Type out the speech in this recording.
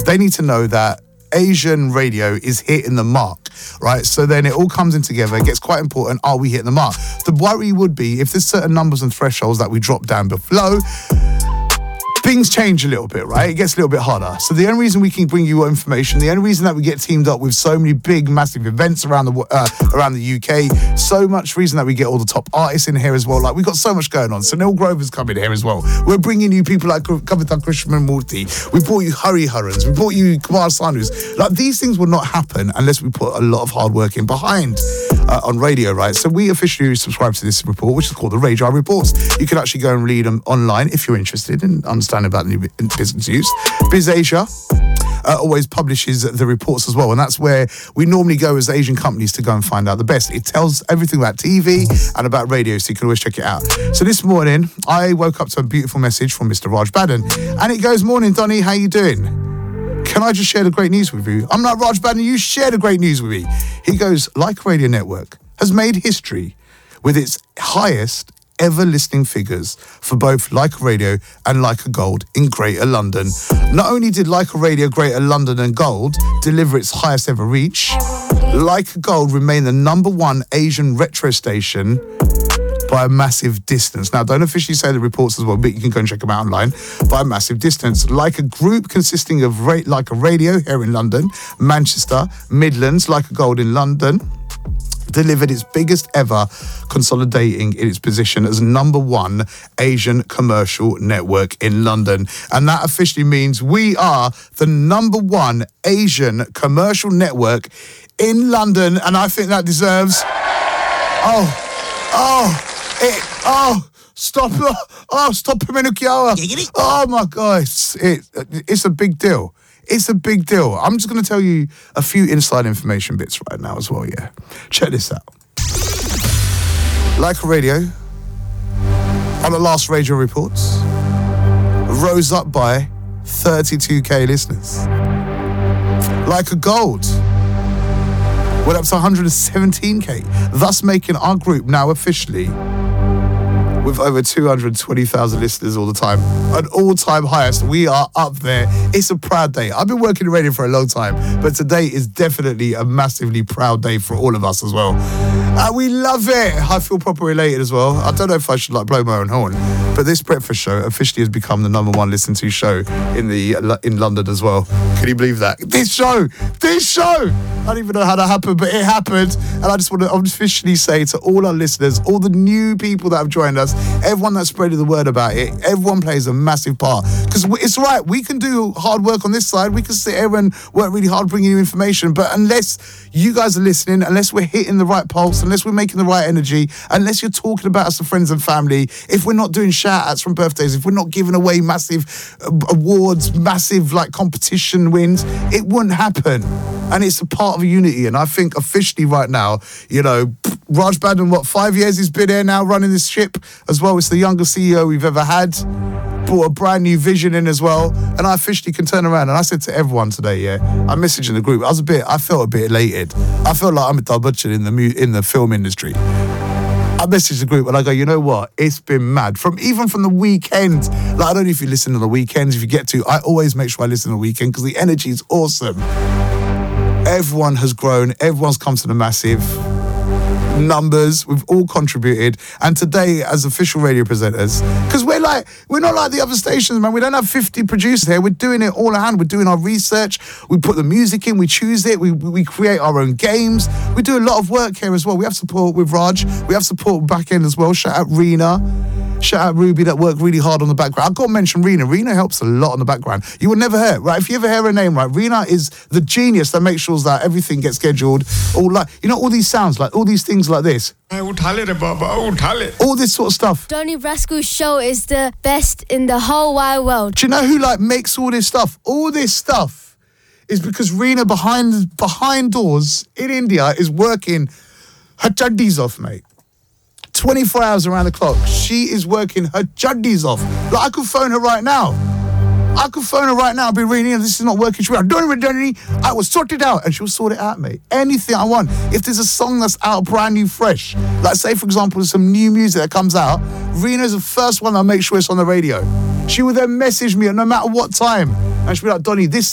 massive. They need to know that Asian radio is hitting the mark, right? So then it all comes in together. It gets quite important. Are we hitting the mark? The worry would be if there's certain numbers and thresholds that we drop down below, things change a little bit, right? It gets a little bit harder. So the only reason we can bring you information, the only reason that we get teamed up with so many big, massive events around the UK, so much reason that we get all the top artists in here as well. Like, we've got so much going on. So Neil Grover's coming here as well. We're bringing you people like Kavita Krishnamurti. We brought you Hari Harans. We brought you Kumar Sanus. Like, these things will not happen unless we put a lot of hard work in behind on radio, right? So we officially subscribe to this report, which is called the Radar Reports. You can actually go and read them online if you're interested in understanding about the new business use. BizAsia always publishes the reports as well, and that's where we normally go as Asian companies to go and find out the best. It tells everything about TV and about radio, so you can always check it out. So this morning, I woke up to a beautiful message from Mr. Raj Baden, and it goes, "Morning, Donny, how you doing? Can I just share the great news with you?" I'm like, "Raj Baden, you share the great news with me." He goes, "Like Radio Network has made history with its highest ever listening figures for both Like Radio and Like a Gold in Greater London. Not only did Like a Radio, Greater London and Gold deliver its highest ever reach, Like a Gold remained the #1 Asian retro station by a massive distance." Now, don't officially say the reports as well, but you can go and check them out online. By a massive distance. Like a group consisting of Like a Radio here in London, Manchester, Midlands, Like a Gold in London, delivered its biggest ever, consolidating in its position as #1 Asian commercial network in London. And that officially means we are the #1 Asian commercial network in London. And I think that deserves... Stop Minukiawa. Oh my God, it's a big deal. It's a big deal. I'm just going to tell you a few inside information bits right now as well, yeah. Check this out. Like a Radio, on the last Radio Reports, rose up by 32k listeners. Like a Gold went up to 117k, thus making our group now officially with over 220,000 listeners all the time. An all-time highest. We are up there. It's a proud day. I've been working in radio for a long time, but today is definitely a massively proud day for all of us as well. And we love it. I feel proper elated as well. I don't know if I should blow my own horn, but this breakfast show officially has become the #1 listened to show in London as well. Can you believe that? This show! I don't even know how that happened, but it happened. And I just want to officially say to all our listeners, all the new people that have joined us, everyone that spreaded the word about it, everyone plays a massive part. Because it's right, we can do hard work on this side, we can sit here and work really hard bringing you information, but unless you guys are listening, unless we're hitting the right pulse, unless we're making the right energy, unless you're talking about us to friends and family, if we're not doing shout-outs from birthdays, if we're not giving away massive awards, massive competition wins, it wouldn't happen. And it's a part of a unity. And I think officially right now, Raj Baden, 5 years he's been here now running this ship as well. It's the youngest CEO we've ever had. Brought a brand new vision in as well. And I officially can turn around. And I said to everyone today, I messaged in the group, I felt a bit elated. I felt like Amitabh Bachchan in the film industry. I messaged the group and I go, you know what? It's been mad. Even from the weekend. I don't know if you listen on the weekends. If you get to, I always make sure I listen on the weekend because the energy is awesome. Everyone has grown. Everyone's come to the massive numbers. We've all contributed. And today, as official radio presenters, because we're not like the other stations, man. We don't have 50 producers here. We're doing it all at hand. We're doing our research. We put the music in. We choose it. We create our own games. We do a lot of work here as well. We have support with Raj. We have support back end as well. Shout out Rena. Shout out Ruby that worked really hard on the background. I've got to mention Rena. Rena helps a lot on the background. You will never hear, right? If you ever hear her name, right? Rena is the genius that makes sure that everything gets scheduled. All these sounds, all these things like this. All this sort of stuff. Donny Brasco's show is the best in the whole wide world. Do you know who makes all this stuff? All this stuff is because Rena behind doors in India is working her chuddies off, mate. 24 hours around the clock. She is working her chuddies off. I could phone her right now. I'll be reading, this is not working. She'll be like, Donny, I will sort it out. And she'll sort it out, mate. Anything I want. If there's a song that's out brand new, fresh, say, for example, there's some new music that comes out, Rena's the first one that'll make sure it's on the radio. She will then message me at no matter what time. And she'll be like, Donny, this